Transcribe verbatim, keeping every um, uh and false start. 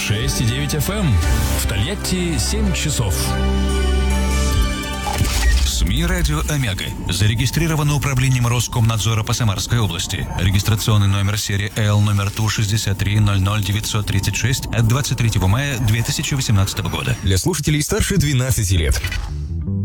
шесть и девять эф эм. В Тольятти семь часов. СМИ «Радио Омега» зарегистрировано управлением Роскомнадзора по Самарской области. Регистрационный номер серии Л номер Ту шестьдесят три ноль ноль девятьсот тридцать шесть от двадцать третьего мая две тысячи восемнадцатого года. Для слушателей старше двенадцати лет.